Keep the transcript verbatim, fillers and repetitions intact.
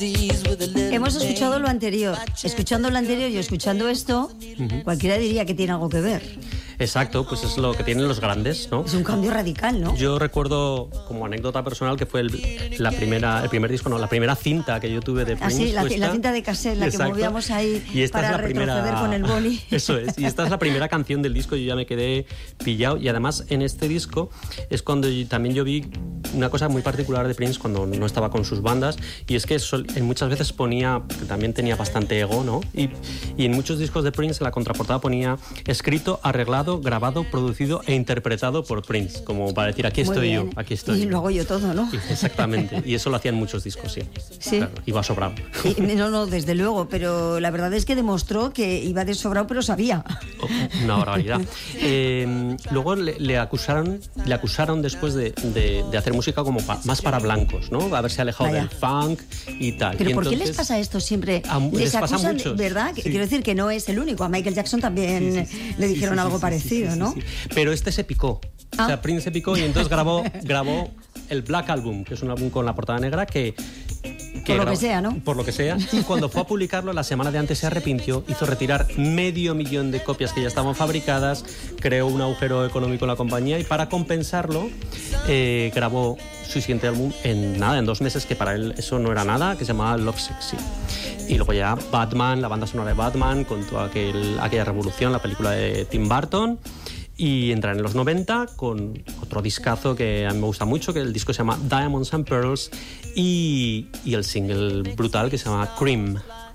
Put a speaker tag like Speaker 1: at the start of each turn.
Speaker 1: Hemos escuchado lo anterior. Escuchando lo anterior y escuchando esto, uh-huh. cualquiera diría que tiene algo que ver.
Speaker 2: Exacto, pues es lo que tienen los grandes, ¿no?
Speaker 1: Es un cambio radical, ¿no?
Speaker 2: Yo recuerdo, como anécdota personal, que fue el, la primera, el primer disco, no, la primera cinta que yo tuve de Prince.
Speaker 1: Ah, sí, la, la cinta de cassette, la Exacto. que movíamos ahí
Speaker 2: y esta
Speaker 1: para
Speaker 2: es la
Speaker 1: retroceder
Speaker 2: primera...
Speaker 1: con el boli.
Speaker 2: Eso es, y esta es la primera canción del disco, yo ya me quedé pillado. Y además, en este disco es cuando yo, también yo vi una cosa muy particular de Prince cuando no estaba con sus bandas, y es que sol, en muchas veces ponía, que también tenía bastante ego, ¿no? Y, y en muchos discos de Prince, en la contraportada ponía escrito, arreglado, grabado, producido e interpretado por Prince, como para decir, aquí
Speaker 1: Muy
Speaker 2: estoy
Speaker 1: bien.
Speaker 2: yo, aquí estoy.
Speaker 1: Y lo hago yo todo, ¿no?
Speaker 2: Exactamente, y eso lo hacían muchos discos, sí.
Speaker 1: Sí.
Speaker 2: Claro, iba sobrado.
Speaker 1: Y, no, no, desde luego, pero la verdad es que demostró que iba de sobrado, pero sabía.
Speaker 2: Oh, una barbaridad. Eh, luego le, le acusaron le acusaron después de, de, de hacer música como pa, más para blancos, ¿no? Haberse alejado
Speaker 1: Vaya.
Speaker 2: del funk y tal.
Speaker 1: ¿Pero
Speaker 2: y
Speaker 1: por
Speaker 2: entonces,
Speaker 1: qué les pasa esto siempre?
Speaker 2: A,
Speaker 1: les,
Speaker 2: les pasa
Speaker 1: acusan,
Speaker 2: mucho,
Speaker 1: ¿verdad?
Speaker 2: sí.
Speaker 1: Quiero decir que no es el único. A Michael Jackson también sí, sí, sí. le dijeron
Speaker 2: sí, sí,
Speaker 1: algo
Speaker 2: sí,
Speaker 1: parecido,
Speaker 2: sí, sí,
Speaker 1: ¿no?
Speaker 2: Sí, sí. Pero este se picó. Ah. O sea, Prince se picó y entonces grabó, grabó el Black Album, que es un álbum con la portada negra que...
Speaker 1: Que por lo
Speaker 2: grabó,
Speaker 1: que sea, ¿no?
Speaker 2: Por lo que sea. Y cuando fue a publicarlo, la semana de antes se arrepintió, hizo retirar medio millón de copias que ya estaban fabricadas, creó un agujero económico en la compañía y para compensarlo eh, grabó su siguiente álbum en nada, en dos meses, que para él eso no era nada, que se llamaba Love Sexy. Y luego ya Batman, la banda sonora de Batman, con toda aquel, aquella revolución, la película de Tim Burton. Y entrar en los noventa con otro discazo que a mí me gusta mucho, que el disco se llama Diamonds and Pearls, y, y el single brutal que se llama Cream.